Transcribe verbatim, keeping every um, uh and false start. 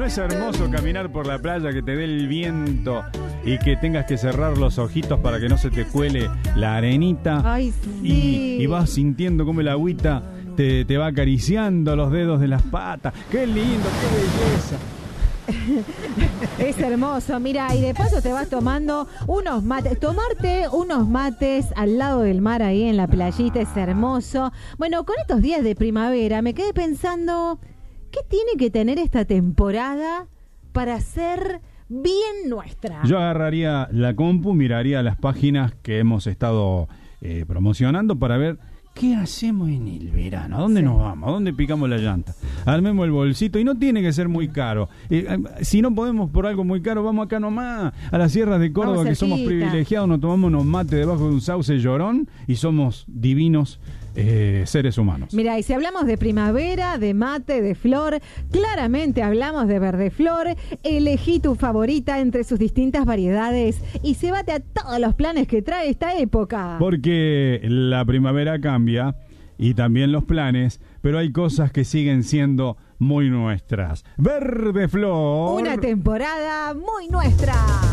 ¿No es hermoso caminar por la playa, que te dé el viento y que tengas que cerrar los ojitos para que no se te cuele la arenita? Ay, sí. Y, y vas sintiendo como el agüita te, te va acariciando los dedos de las patas. ¡Qué lindo, qué belleza! Es hermoso, mira, y de paso te vas tomando unos mates. Tomarte unos mates al lado del mar ahí en la playita es hermoso. Bueno, con estos días de primavera me quedé pensando, ¿qué tiene que tener esta temporada para ser bien nuestra? Yo agarraría la compu, miraría las páginas que hemos estado eh, promocionando para ver qué hacemos en el verano, a dónde Sí. nos vamos, a dónde picamos la llanta. Armemos el bolsito y no tiene que ser muy caro. Eh, si no podemos por algo muy caro, vamos acá nomás, a las sierras de Córdoba, Vamos que somos cerquita. privilegiados, nos tomamos unos mates debajo de un sauce llorón y somos divinos eh, seres humanos. Mira, y si hablamos de primavera, de mate, de flor, claramente hablamos de verde flor. Elegí tu favorita entre sus distintas variedades y cebate a todos los planes que trae esta época. Porque la primavera cambia y también los planes, pero hay cosas que siguen siendo muy nuestras. Verde Flor. Una temporada muy nuestra.